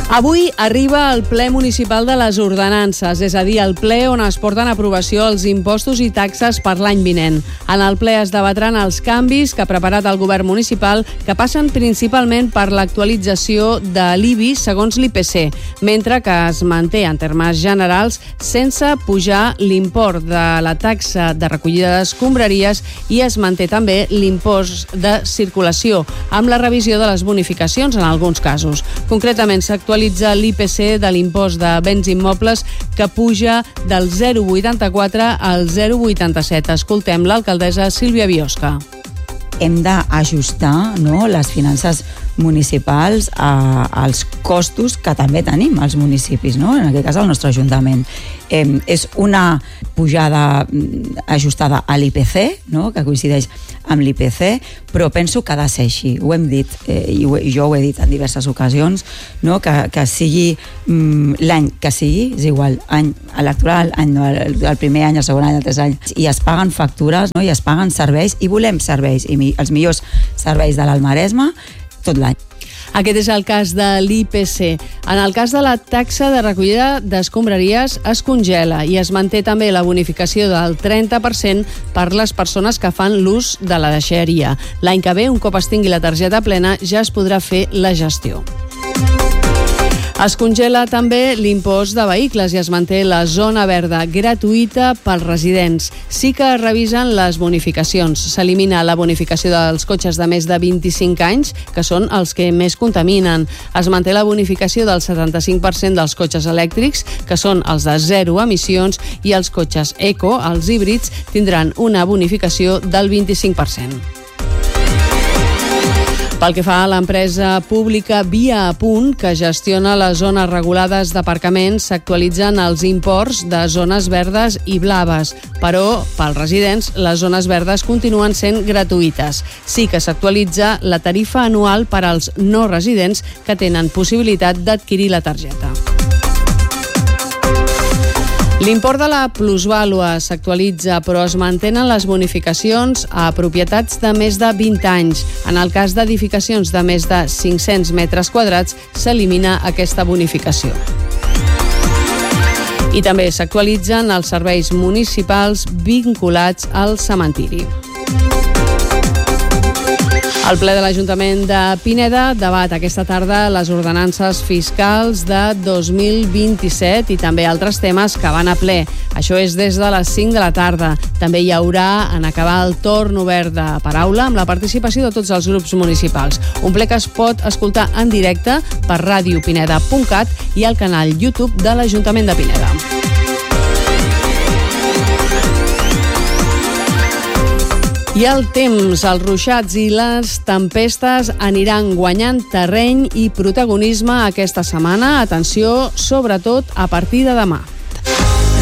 Avui arriba el ple municipal de les ordenances, és a dir, el ple on es porten a aprovació els impostos i taxes per l'any vinent. En el ple es debatran els canvis que ha preparat el govern municipal, que passen principalment per l'actualització de l'IBI segons l'IPC, mentre que es manté en termes generals sense pujar l'import de la taxa de recollida d'escombraries i es manté també l'impost de circulació, amb la revisió de les bonificacions en alguns casos. Concretament, s'actualitza l'IPC de l'impost de béns immobles que puja del 0,84 al 0,87. Escoltem l'alcaldessa Sílvia Biosca. Hem d'ajustar les finances municipals als costos que també tenim els municipis, en aquest cas el nostre Ajuntament. És una pujada ajustada a l'IPC, que coincideix amb l'IPC, però penso que ha de ser així. Ho hem dit, i jo ho he dit en diverses ocasions, que sigui l'any que sigui, és igual, any electoral, el primer any, el segon any, el tercer any, i es paguen factures, i es paguen serveis, i volem serveis, i els millors serveis de l'Alt-Maresme tot l'any. Aquest és el cas de l'IPC. En el cas de la taxa de recollida d'escombraries es congela i es manté també la bonificació del 30% per les persones que fan l'ús de la deixalleria. L'any que ve, un cop es tingui la targeta plena, ja es podrà fer la gestió. Es congela també l'impost de vehicles i es manté la zona verda gratuïta pels residents. Sí que es revisen les bonificacions. S'elimina la bonificació dels cotxes de més de 25 anys, que són els que més contaminen. Es manté la bonificació del 75% dels cotxes elèctrics, que són els de zero emissions, i els cotxes eco, els híbrids, tindran una bonificació del 25%. Pel que fa a l'empresa pública Via Apunt, que gestiona les zones regulades d'aparcaments, s'actualitzen els imports de zones verdes i blaves, però pels residents les zones verdes continuen sent gratuïtes. Sí que s'actualitza la tarifa anual per als no residents que tenen possibilitat d'adquirir la targeta. L'import de la plusvàlua s'actualitza, però es mantenen les bonificacions a propietats de més de 20 anys. En el cas d'edificacions de més de 500 metres quadrats, s'elimina aquesta bonificació. I també s'actualitzen els serveis municipals vinculats al cementiri. El ple de l'Ajuntament de Pineda debat aquesta tarda les ordenances fiscals de 2027 i també altres temes que van a ple. Això és des de les 5 de la tarda. També hi haurà, en acabar el torn obert de paraula, amb la participació de tots els grups municipals. Un ple que es pot escoltar en directe per radiopineda.cat i al canal YouTube de l'Ajuntament de Pineda. I el temps, els ruixats i les tempestes aniran guanyant terreny i protagonisme aquesta setmana. Atenció, sobretot a partir de demà.